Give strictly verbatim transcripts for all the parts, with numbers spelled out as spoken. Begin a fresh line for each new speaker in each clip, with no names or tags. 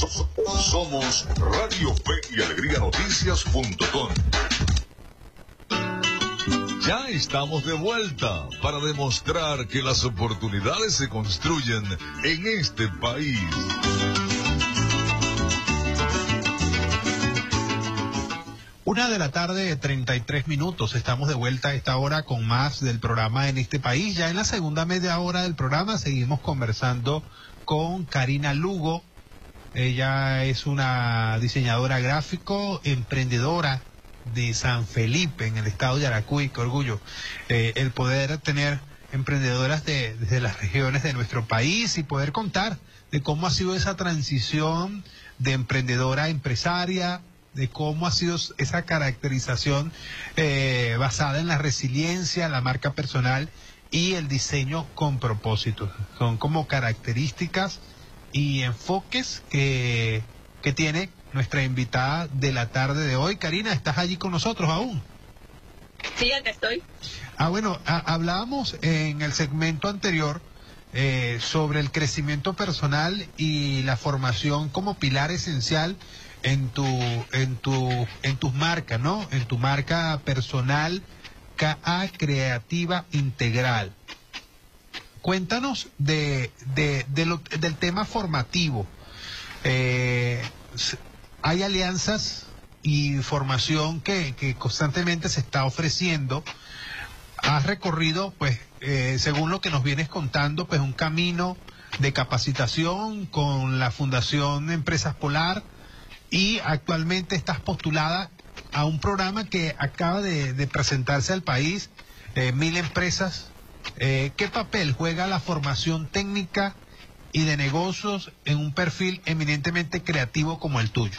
Somos Radio Fe y Alegría Noticias punto com. Ya estamos de vuelta para demostrar que las oportunidades se construyen en este país.
Una de la tarde, treinta y tres minutos. Estamos de vuelta a esta hora con más del programa En este país. Ya en la segunda media hora del programa seguimos conversando con Karina Lugo. Ella es una diseñadora gráfico, emprendedora de San Felipe, en el estado de Yaracuy. Qué orgullo eh, el poder tener emprendedoras de, de las regiones de nuestro país y poder contar de cómo ha sido esa transición de emprendedora a empresaria, de cómo ha sido esa caracterización eh, basada en la resiliencia, la marca personal y el diseño con propósito. Son como características y enfoques que, que tiene nuestra invitada de la tarde de hoy. Karina, ¿estás allí con nosotros aún?
Sí, acá estoy.
Ah, bueno, a, hablábamos en el segmento anterior eh, sobre el crecimiento personal y la formación como pilar esencial en tu, en tu, en tus marcas, ¿no? En tu marca personal, K A Creativa Integral. Cuéntanos de, de, de lo, del tema formativo. Eh, hay alianzas y formación que, que constantemente se está ofreciendo. Has recorrido, pues, eh, según lo que nos vienes contando, pues un camino de capacitación con la Fundación Empresas Polar y actualmente estás postulada a un programa que acaba de, de presentarse al país, eh, Mil Empresas. Eh, ¿Qué papel juega la formación técnica y de negocios en un perfil eminentemente creativo como el tuyo?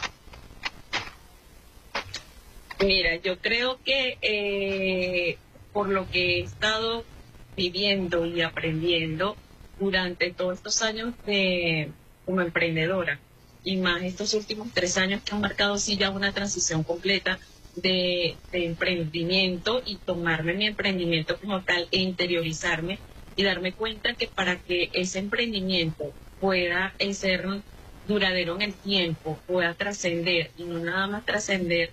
Mira, yo creo que eh, por lo que he estado viviendo y aprendiendo durante todos estos años de, como emprendedora, y más estos últimos tres años que han marcado sí ya una transición completa de, de emprendimiento y tomarme mi emprendimiento como tal e interiorizarme y darme cuenta que para que ese emprendimiento pueda ser duradero en el tiempo, pueda trascender y no nada más trascender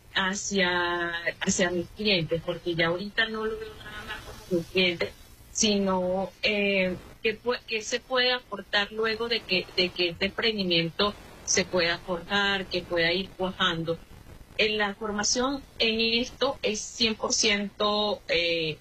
hacia, hacia mis clientes, porque ya ahorita no lo veo nada más como mis clientes, sino eh, que, que se puede aportar luego de que, de que este emprendimiento se pueda forjar, que pueda ir cuajando. En la formación en esto es cien por ciento, eh,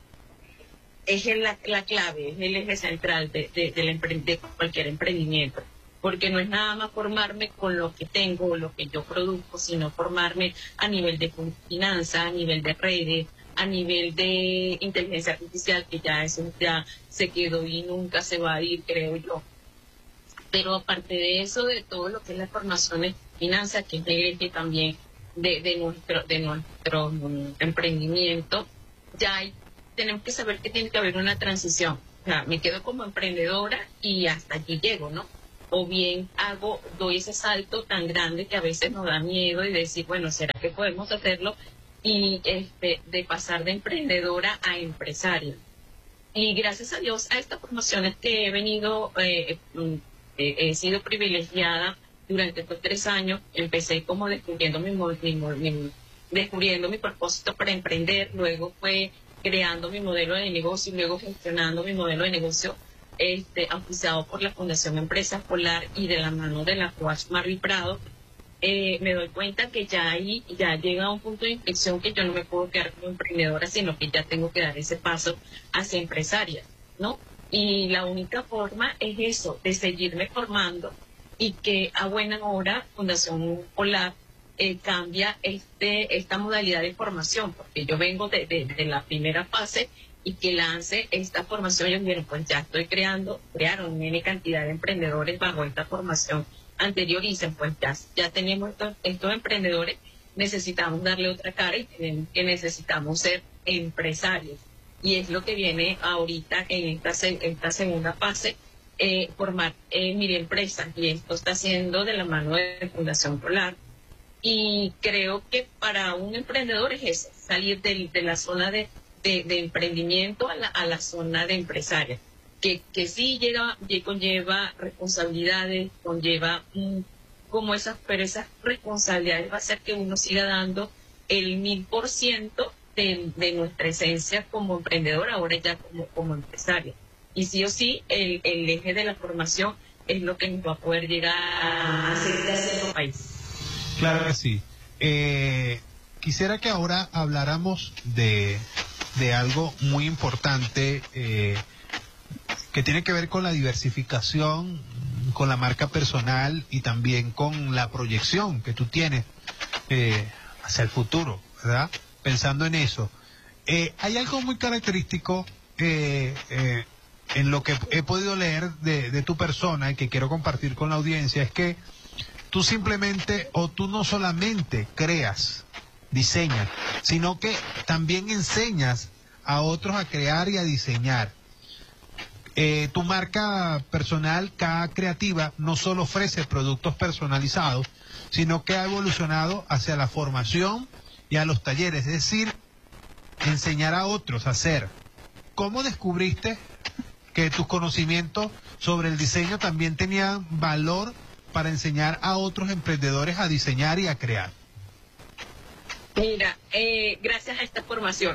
es la, la clave, es el eje central de, de, de, empre de cualquier emprendimiento, porque no es nada más formarme con lo que tengo o lo que yo produzco, sino formarme a nivel de finanzas, a nivel de redes, a nivel de inteligencia artificial, que ya eso ya se quedó y nunca se va a ir, creo yo. Pero aparte de eso, de todo lo que es la formación en finanzas, que es el eje también de, de nuestro de nuestro um, emprendimiento, ya hay, tenemos que saber que tiene que haber una transición. O sea, me quedo como emprendedora y hasta aquí llego, ¿no? O bien hago, doy ese salto tan grande que a veces nos da miedo y decir, bueno, ¿será que podemos hacerlo? Y este, de pasar de emprendedora a empresaria. Y gracias a Dios, a estas promociones que he venido, eh, eh, he sido privilegiada durante estos tres años. Empecé como descubriendo mi, mi, mi, descubriendo mi propósito para emprender, luego fue creando mi modelo de negocio y luego gestionando mi modelo de negocio, este, auspiciado por la Fundación Empresas Polar y de la mano de la coach Marvi Prado. Eh, me doy cuenta que ya ahí ya llega a un punto de inflexión que yo no me puedo quedar como emprendedora, sino que ya tengo que dar ese paso hacia empresaria, ¿no? Y la única forma es eso, de seguirme formando y que a buena hora Fundación Polar eh, cambia este esta modalidad de formación, porque yo vengo de, de, de la primera fase y que lance esta formación. Yo digo, pues ya estoy creando, crearon una cantidad de emprendedores bajo esta formación anterior y dicen, pues ya, ya tenemos estos, estos emprendedores, necesitamos darle otra cara y tenemos, que necesitamos ser empresarios. Y es lo que viene ahorita en esta, esta segunda fase, eh, formar eh, mil empresas. Y esto está haciendo de la mano de Fundación Polar. Y creo que para un emprendedor es eso, salir de, de la zona de, de, de emprendimiento a la, a la zona de empresaria. Que, que sí llega, conlleva responsabilidades, conlleva un, como esas, pero esas responsabilidades va a hacer que uno siga dando el mil por ciento de, de nuestra esencia como emprendedor, ahora ya como, como empresario. Y sí o sí, el, el eje de la formación es lo que nos va a poder llegar a hacer crecer el país.
Claro que sí. Eh, quisiera que ahora habláramos de, de algo muy importante eh, que tiene que ver con la diversificación, con la marca personal y también con la proyección que tú tienes eh, hacia el futuro, ¿verdad? Pensando en eso. Eh, hay algo muy característico eh, eh, en lo que he podido leer de, de tu persona y que quiero compartir con la audiencia, es que tú simplemente, o tú no solamente creas, diseñas, sino que también enseñas a otros a crear y a diseñar. Eh, tu marca personal, K Creativa, no solo ofrece productos personalizados, sino que ha evolucionado hacia la formación y a los talleres, es decir, enseñar a otros a hacer. ¿Cómo descubriste que tus conocimientos sobre el diseño también tenían valor para enseñar a otros emprendedores a diseñar y a crear?
Mira, eh, gracias a esta formación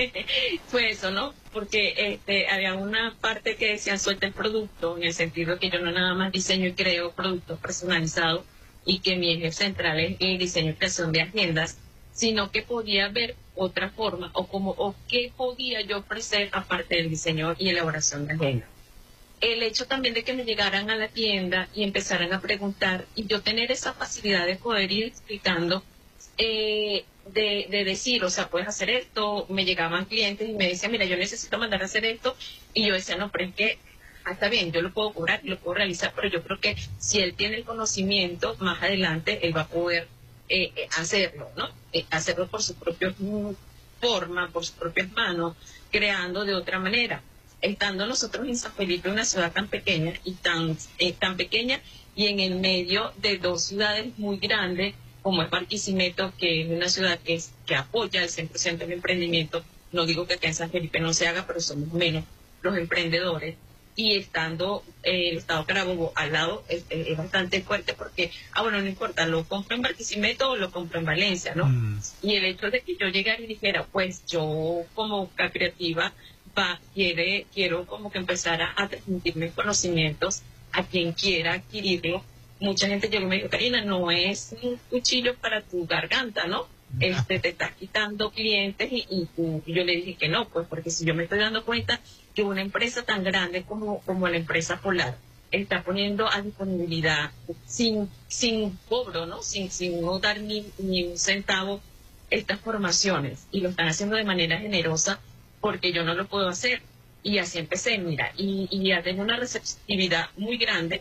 fue eso, ¿no? Porque este, había una parte que decía suelta el producto, en el sentido que yo no nada más diseño y creo productos personalizados y que mi eje central es el diseño y creación de agendas, sino que podía ver otra forma o como o qué podía yo ofrecer aparte del diseño y elaboración de agendas. El hecho también de que me llegaran a la tienda y empezaran a preguntar y yo tener esa facilidad de poder ir explicando, eh, de, de decir, o sea, puedes hacer esto. Me llegaban clientes y me decían, mira, yo necesito mandar a hacer esto, y yo decía, no, pero es que ah, está bien, yo lo puedo cobrar, lo puedo realizar, pero yo creo que si él tiene el conocimiento, más adelante él va a poder eh, eh, hacerlo, ¿no? Eh, hacerlo por su propia forma, por sus propias manos, creando de otra manera. Estando nosotros en San Felipe, una ciudad tan pequeña y tan, eh, tan pequeña y en el medio de dos ciudades muy grandes, como es Barquisimeto, que es una ciudad que, es, que apoya el cien por ciento del emprendimiento. No digo que acá en San Felipe no se haga, pero somos menos los emprendedores. Y estando eh, el estado Carabobo al lado es, es bastante fuerte porque, ah, bueno, no importa, lo compro en Barquisimeto o lo compro en Valencia, ¿no? Mm. Y el hecho de que yo llegara y dijera, pues yo como creativa va, quiere, quiero como que empezar a, a transmitir mis conocimientos a quien quiera adquirirlo. Mucha gente llegó y me dijo, Karina, no es un cuchillo para tu garganta, ¿no? Este, te estás quitando clientes y, y, y yo le dije que no, pues porque si yo me estoy dando cuenta que una empresa tan grande como, como la empresa Polar está poniendo a disponibilidad sin, sin cobro, ¿no? Sin, sin no dar ni, ni un centavo estas formaciones y lo están haciendo de manera generosa porque yo no lo puedo hacer. Y así empecé, mira, y, y ya tengo una receptividad muy grande.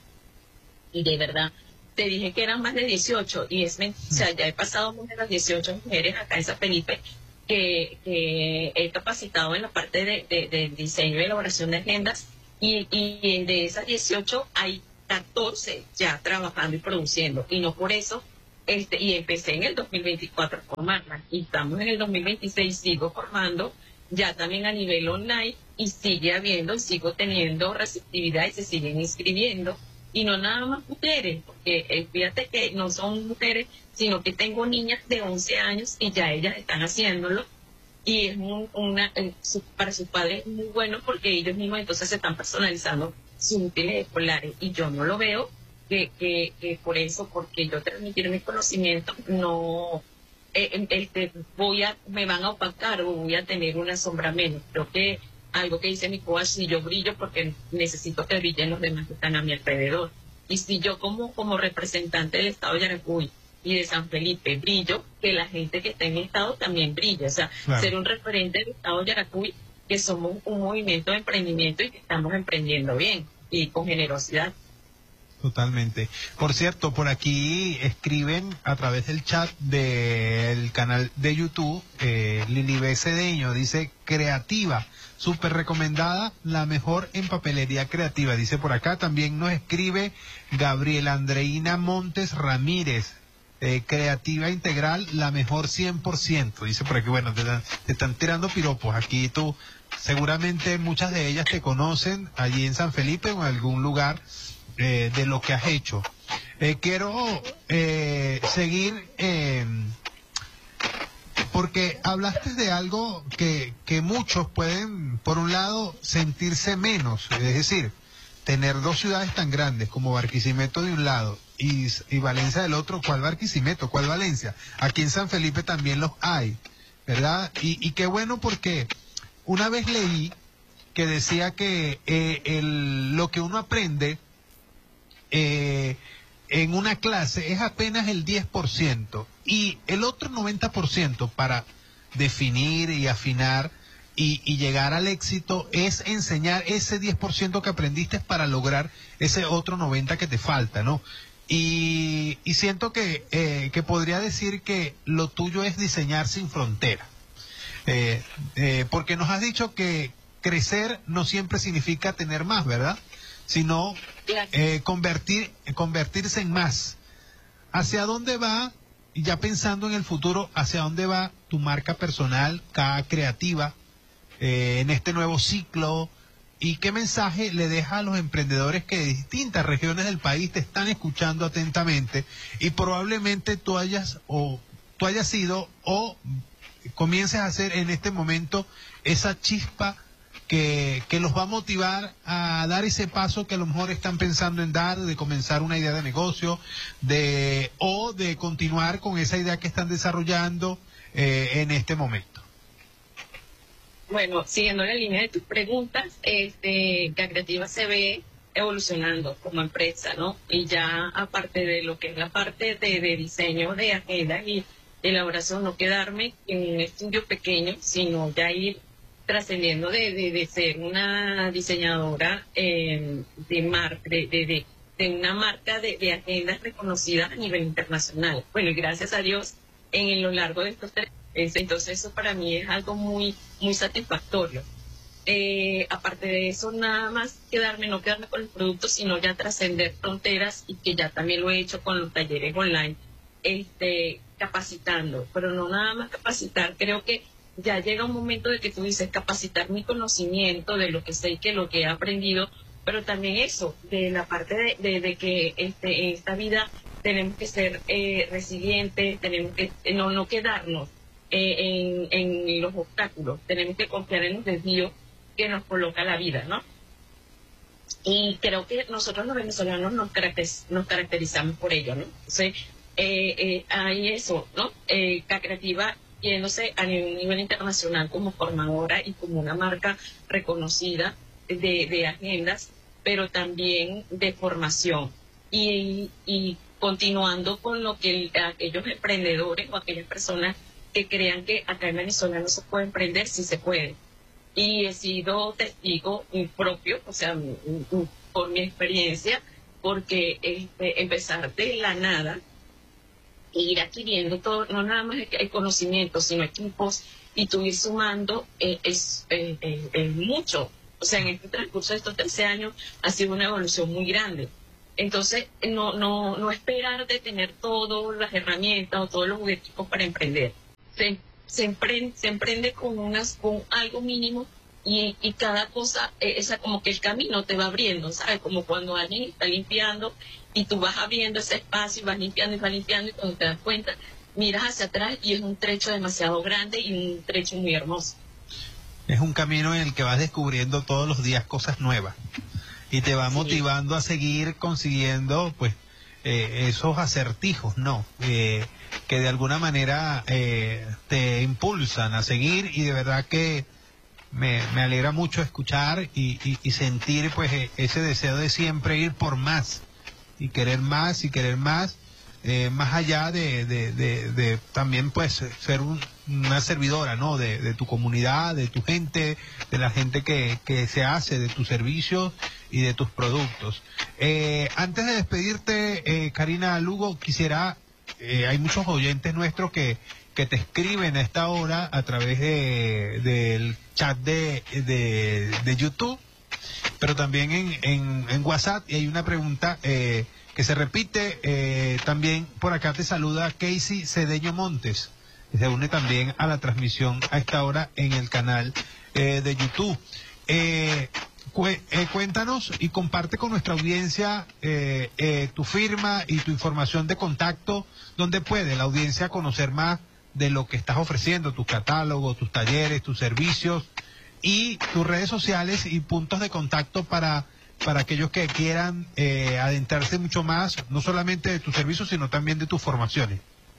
Y de verdad, te dije que eran más de dieciocho, y es mentira, o sea, ya he pasado más de las dieciocho mujeres acá en San Felipe que, que he capacitado en la parte de, de, de diseño y elaboración de agendas, y, y de esas dieciocho hay catorce ya trabajando y produciendo, y no por eso, este y empecé en el dos mil veinticuatro a formarlas, y estamos en el dos mil veintiséis, sigo formando, ya también a nivel online, y sigue habiendo, y sigo teniendo receptividad, y se siguen inscribiendo. Y no nada más mujeres, porque eh, fíjate que no son mujeres, sino que tengo niñas de once años y ya ellas están haciéndolo. Y es un, una, eh, su, para sus padres es muy bueno porque ellos mismos entonces se están personalizando sus útiles escolares. Y yo no lo veo que, que, que por eso, porque yo transmitir mis conocimientos, no eh, este, voy a, me van a opacar o voy a tener una sombra menos. Creo que algo que dice mi coach, si yo brillo porque necesito que brillen los demás que están a mi alrededor. Y si yo como, como representante del estado de Yaracuy y de San Felipe brillo, que la gente que está en el estado también brille. O sea, claro, ser un referente del estado de Yaracuy, que somos un movimiento de emprendimiento y que estamos emprendiendo bien y con generosidad.
Totalmente. Por cierto, por aquí escriben a través del chat del canal de YouTube, eh, Lili B. Cedeño dice, creativa, súper recomendada, la mejor en papelería creativa, dice por acá. También nos escribe Gabriela Andreina Montes Ramírez, eh, creativa integral, la mejor cien por ciento, dice por aquí. Bueno, te, te están tirando piropos, aquí tú, seguramente muchas de ellas te conocen allí en San Felipe o en algún lugar eh, de lo que has hecho. Eh, Eh, quiero eh, seguir, eh, porque hablaste de algo que, que muchos pueden, por un lado, sentirse menos, es decir, tener dos ciudades tan grandes como Barquisimeto de un lado y, y Valencia del otro. ¿Cuál Barquisimeto? ¿Cuál Valencia? Aquí en San Felipe también los hay, ¿verdad? Y, y qué bueno, porque una vez leí que decía que eh, el, lo que uno aprende eh, en una clase es apenas el diez por ciento y el otro noventa por ciento para definir y afinar y, y llegar al éxito es enseñar ese diez por ciento que aprendiste para lograr ese otro noventa por ciento que te falta, ¿no? Y, y siento que, eh, que podría decir que lo tuyo es diseñar sin frontera, eh, eh, porque nos has dicho que crecer no siempre significa tener más, ¿verdad? Sino eh, convertir, convertirse en más. ¿Hacia dónde va, y ya pensando en el futuro, hacia dónde va tu marca personal, cada creativa, eh, en este nuevo ciclo? ¿Y qué mensaje le deja a los emprendedores que de distintas regiones del país te están escuchando atentamente y probablemente tú hayas o tú hayas sido o comiences a hacer en este momento esa chispa que, que los va a motivar a dar ese paso que a lo mejor están pensando en dar, de comenzar una idea de negocio, de o de continuar con esa idea que están desarrollando eh, en este momento?
Bueno, siguiendo la línea de tus preguntas, este, Cacreativa se ve evolucionando como empresa, ¿no? Y ya aparte de lo que es la parte de, de diseño de agendas y elaboración, no quedarme en un estudio pequeño, sino ya ir trascendiendo de, de, de ser una diseñadora eh, de, mar, de, de, de, de una marca de, de agendas reconocidas a nivel internacional. Bueno, y gracias a Dios, en lo largo de estos tres entonces eso para mí es algo muy muy satisfactorio. Eh, aparte de eso, nada más quedarme, no quedarme con el producto, sino ya trascender fronteras, y que ya también lo he hecho con los talleres online, este, capacitando, pero no nada más capacitar. Creo que ya llega un momento de que tú dices capacitar mi conocimiento de lo que sé y que lo que he aprendido, pero también eso, de la parte de, de, de que este, en esta vida tenemos que ser eh, resilientes, tenemos que eh, no, no quedarnos En, en los obstáculos, tenemos que confiar en los desvíos que nos coloca la vida, ¿no? Y creo que nosotros los venezolanos nos, caracteriz nos caracterizamos por ello, ¿no? Entonces, eh, eh, hay eso, ¿no? Eh, Cacreativa, yéndose a nivel, nivel internacional como formadora y como una marca reconocida de, de agendas, pero también de formación. Y, y continuando con lo que el, aquellos emprendedores o aquellas personas que crean que acá en Venezuela no se puede emprender, sí se puede. Y he sido testigo propio, o sea, por mi experiencia, porque este, empezar de la nada e ir adquiriendo todo, no nada más el conocimiento, sino equipos, y tú ir sumando eh, es, eh, eh, es mucho. O sea, en este transcurso de estos trece años ha sido una evolución muy grande. Entonces, no, no, no esperar de tener todas las herramientas o todos los equipos para emprender. Se, se, emprende, se emprende con unas con algo mínimo, y, y cada cosa, eh, esa como que el camino te va abriendo, ¿sabes? Como cuando alguien está limpiando y tú vas abriendo ese espacio y vas limpiando y vas limpiando, y cuando te das cuenta, miras hacia atrás y es un trecho demasiado grande y un trecho muy hermoso.
Es un camino en el que vas descubriendo todos los días cosas nuevas y te va sí. motivando a seguir consiguiendo, pues, eh, esos acertijos, ¿no? Eh, que de alguna manera eh, te impulsan a seguir, y de verdad que me, me alegra mucho escuchar y, y, y sentir pues ese deseo de siempre ir por más y querer más y querer más, eh, más allá de, de, de, de también pues ser un, una servidora, ¿no? De, de tu comunidad, de tu gente, de la gente que, que se hace de tus servicios y de tus productos. Eh, antes de despedirte, eh, Karina Lugo, quisiera... Eh, hay muchos oyentes nuestros que, que te escriben a esta hora a través de del chat de, de, de YouTube, pero también en, en, en WhatsApp, y hay una pregunta eh, que se repite. Eh, también por acá te saluda Casey Cedeño Montes, que se une también a la transmisión a esta hora en el canal eh, de YouTube. Eh, Cué- eh, cuéntanos y comparte con nuestra audiencia eh, eh, tu firma y tu información de contacto, donde puede la audiencia conocer más de lo que estás ofreciendo, tus catálogos, tus talleres, tus servicios y tus redes sociales y puntos de contacto para, para aquellos que quieran eh, adentrarse mucho más, no solamente de tus servicios, sino también de tus formaciones.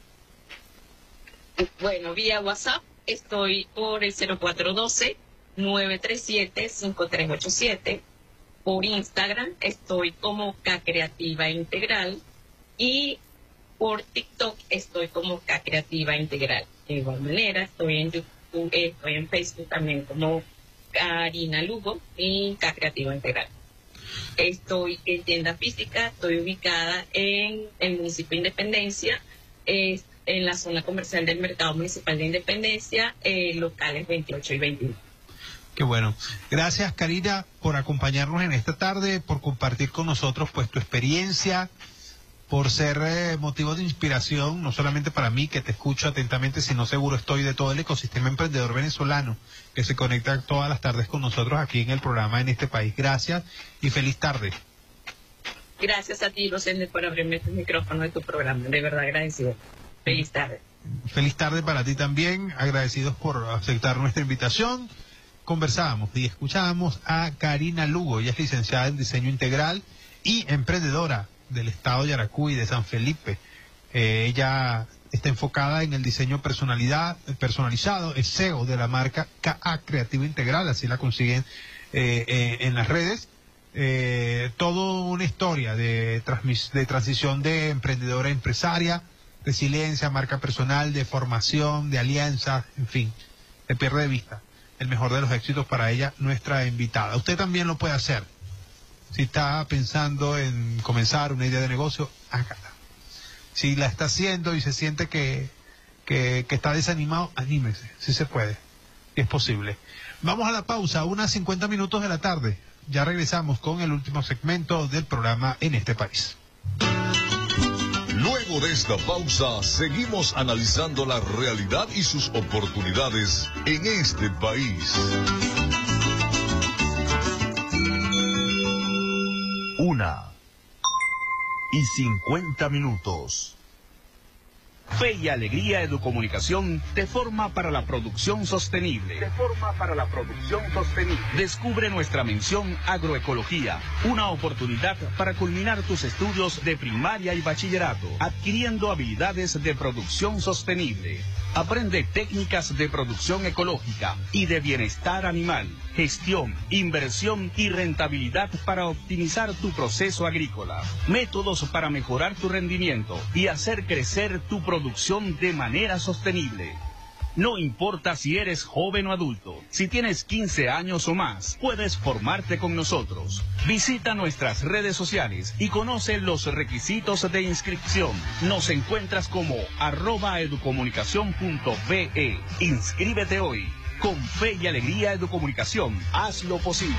Bueno, vía WhatsApp estoy por el cero cuatro uno dos, nueve tres siete, cinco tres ocho siete. Por Instagram estoy como K Creativa Integral y por TikTok estoy como K Creativa Integral. De igual manera estoy en YouTube, estoy en Facebook también como Karina Lugo y K Creativa Integral. Estoy en tienda física, estoy ubicada en el municipio de Independencia, es en la zona comercial del Mercado Municipal de Independencia, eh, locales veintiocho y veintiuno.
Qué bueno. Gracias, Karina, por acompañarnos en esta tarde, por compartir con nosotros pues tu experiencia, por ser eh, motivo de inspiración, no solamente para mí, que te escucho atentamente, sino seguro estoy de todo el ecosistema emprendedor venezolano que se conecta todas las tardes con nosotros aquí en el programa En Este País. Gracias y feliz tarde.
Gracias a ti, Rosende, por abrirme este micrófono de tu programa. De verdad agradecido. Feliz tarde.
Feliz tarde para ti también. Agradecidos por aceptar nuestra invitación. Conversábamos y escuchábamos a Karina Lugo. Ella es licenciada en Diseño Integral y emprendedora del estado de Yaracuy, de San Felipe. Eh, ella está enfocada en el diseño personalidad, personalizado, es C E O de la marca K A Creativa Integral, así la consiguen eh, eh, en las redes. Eh, todo una historia de, transmis, de transición de emprendedora a empresaria, resiliencia, marca personal, de formación, de alianzas, en fin, se pierde de vista el mejor de los éxitos para ella, nuestra invitada. Usted también lo puede hacer. Si está pensando en comenzar una idea de negocio, hágala. Si la está haciendo y se siente que, que, que está desanimado, anímese, si se puede, si es posible. Vamos a la pausa, unas cincuenta minutos de la tarde. Ya regresamos con el último segmento del programa En Este País.
Luego de esta pausa, seguimos analizando la realidad y sus oportunidades en este país.
Una y cincuenta minutos. Fe y Alegría Educomunicación te forma para la producción sostenible. Te forma para la producción sostenible. Descubre nuestra mención Agroecología, una oportunidad para culminar tus estudios de primaria y bachillerato, adquiriendo habilidades de producción sostenible. Aprende técnicas de producción ecológica y de bienestar animal, gestión, inversión y rentabilidad para optimizar tu proceso agrícola, métodos para mejorar tu rendimiento y hacer crecer tu producción de manera sostenible. No importa si eres joven o adulto, si tienes quince años o más, puedes formarte con nosotros. Visita nuestras redes sociales y conoce los requisitos de inscripción. Nos encuentras como arroba educomunicación punto be. Inscríbete hoy. Con Fe y Alegría Educomunicación, haz lo posible.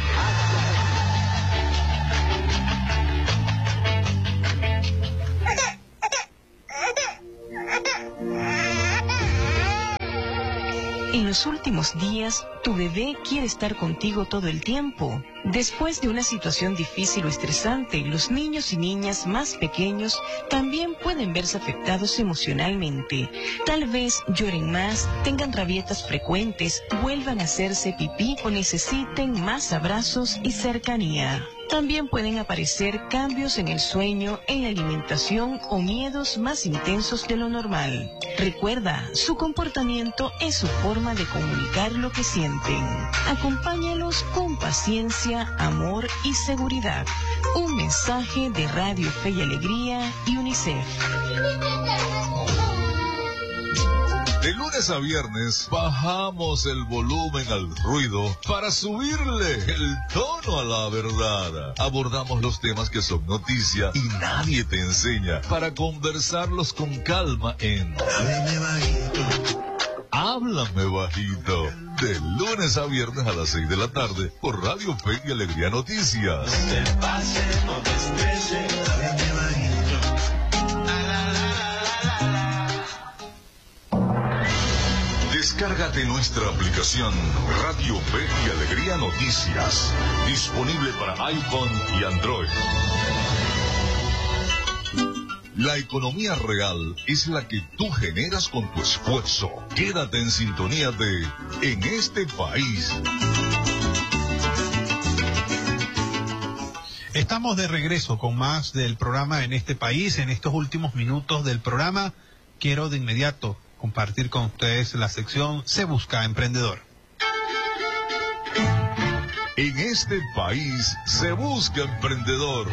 En los últimos días, tu bebé quiere estar contigo todo el tiempo. Después de una situación difícil o estresante, los niños y niñas más pequeños también pueden verse afectados emocionalmente. Tal vez lloren más, tengan rabietas frecuentes, vuelvan a hacerse pipí o necesiten más abrazos y cercanía. También pueden aparecer cambios en el sueño, en la alimentación o miedos más intensos de lo normal. Recuerda, su comportamiento es su forma de comunicar lo que sienten. Acompáñalos con paciencia, amor y seguridad. Un mensaje de Radio Fe y Alegría y UNICEF.
De lunes a viernes bajamos el volumen al ruido para subirle el tono a la verdad. Abordamos los temas que son noticia y nadie te enseña para conversarlos con calma en Háblame Bajito. Háblame Bajito. De lunes a viernes a las seis de la tarde por Radio Fe y Alegría Noticias. No te pase, no te estrese, háblame bajito. Descárgate nuestra aplicación Radio Fe y Alegría Noticias, disponible para iPhone y Android. La economía real es la que tú generas con tu esfuerzo. Quédate en sintonía de En este país.
Estamos de regreso con más del programa En este país. En estos últimos minutos del programa quiero de inmediato compartir con ustedes la sección Se Busca Emprendedor.
En este país se busca emprendedor.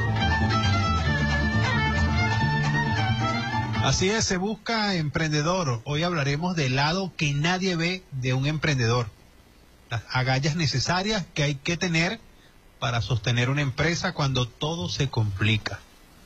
Así es, Se Busca Emprendedor. Hoy hablaremos del lado que nadie ve de un emprendedor. Las agallas necesarias que hay que tener para sostener una empresa cuando todo se complica.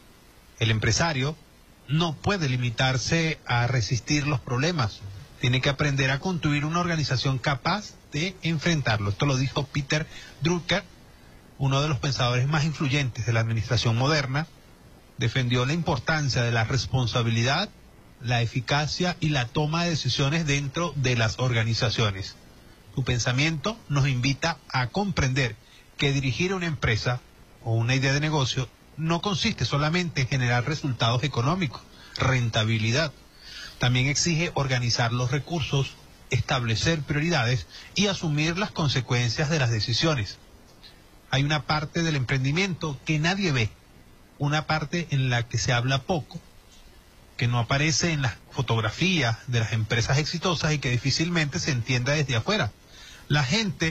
El empresario no puede limitarse a resistir los problemas. Tiene que aprender a construir una organización capaz de enfrentarlo. Esto lo dijo Peter Drucker, uno de los pensadores más influyentes de la administración moderna. Defendió la importancia de la responsabilidad, la eficacia y la toma de decisiones dentro de las organizaciones. Su pensamiento nos invita a comprender que dirigir una empresa o una idea de negocio no consiste solamente en generar resultados económicos, rentabilidad. También exige organizar los recursos, establecer prioridades y asumir las consecuencias de las decisiones. Hay una parte del emprendimiento que nadie ve, una parte en la que se habla poco, que no aparece en las fotografías de las empresas exitosas y que difícilmente se entienda desde afuera. La gente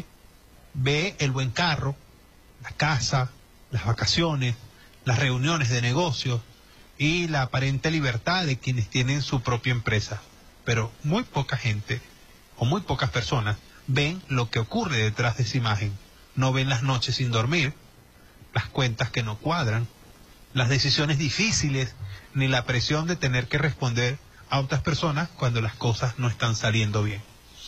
ve el buen carro, la casa, las vacaciones, las reuniones de negocios y la aparente libertad de quienes tienen su propia empresa. Pero muy poca gente o muy pocas personas ven lo que ocurre detrás de esa imagen. No ven las noches sin dormir, las cuentas que no cuadran, las decisiones difíciles, ni la presión de tener que responder a otras personas cuando las cosas no están saliendo bien.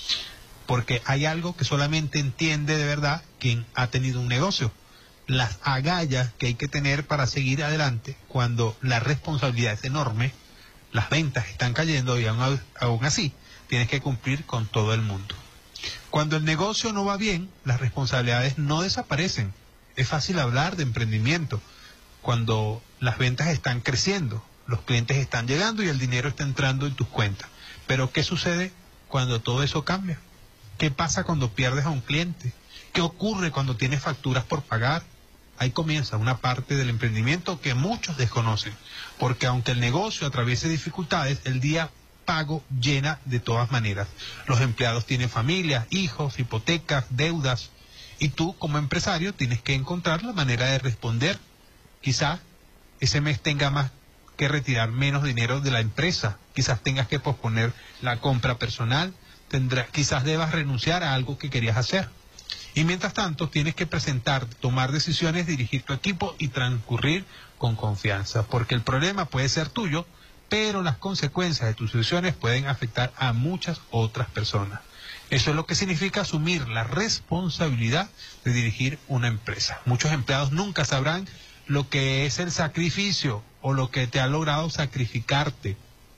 Porque hay algo que solamente entiende de verdad quien ha tenido un negocio. Las agallas que hay que tener para seguir adelante cuando la responsabilidad es enorme, las ventas están cayendo y aún, aún así tienes que cumplir con todo el mundo. Cuando el negocio no va bien, las responsabilidades no desaparecen. Es fácil hablar de emprendimiento cuando las ventas están creciendo, los clientes están llegando y el dinero está entrando en tus cuentas. Pero ¿qué sucede cuando todo eso cambia? ¿Qué pasa cuando pierdes a un cliente? ¿Qué ocurre cuando tienes facturas por pagar? Ahí comienza una parte del emprendimiento que muchos desconocen, porque aunque el negocio atraviese dificultades, el día pago llena de todas maneras. Los empleados tienen familias, hijos, hipotecas, deudas, y tú como empresario tienes que encontrar la manera de responder. Quizás ese mes tenga más que retirar menos dinero de la empresa, quizás tengas que posponer la compra personal, tendrá, quizás debas renunciar a algo que querías hacer. Y mientras tanto tienes que presentar, tomar decisiones, dirigir tu equipo y transcurrir con confianza, porque el problema puede ser tuyo, pero las consecuencias de tus decisiones pueden afectar a muchas otras personas. Eso es lo que significa asumir la responsabilidad de dirigir una empresa. Muchos empleados nunca sabrán lo que es el sacrificio o lo que te ha logrado sacrificarte.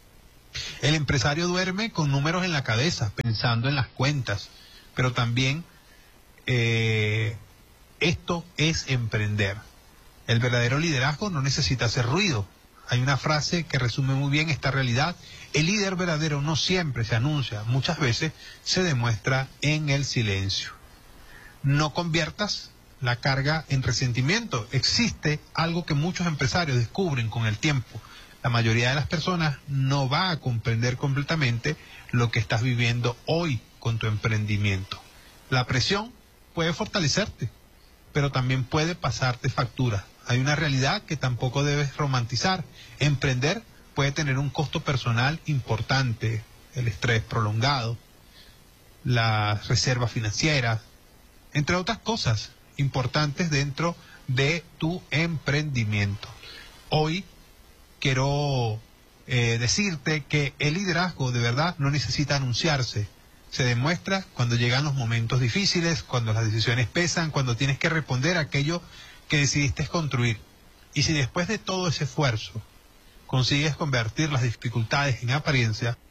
El empresario duerme con números en la cabeza, pensando en las cuentas, pero también eh, esto es emprender. El verdadero liderazgo no necesita hacer ruido. Hay una frase que resume muy bien esta realidad. El líder verdadero no siempre se anuncia, muchas veces se demuestra en el silencio. No conviertas la carga en resentimiento. Existe algo que muchos empresarios descubren con el tiempo. La mayoría de las personas no va a comprender completamente lo que estás viviendo hoy con tu emprendimiento. La presión puede fortalecerte, pero también puede pasarte factura. Hay una realidad que tampoco debes romantizar. Emprender puede tener un costo personal importante, el estrés prolongado, las reservas financieras, entre otras cosas importantes dentro de tu emprendimiento. Hoy quiero eh, decirte que el liderazgo de verdad no necesita anunciarse. Se demuestra cuando llegan los momentos difíciles, cuando las decisiones pesan, cuando tienes que responder a aquello que decidiste construir. Y si después de todo ese esfuerzo consigues convertir las dificultades en apariencia,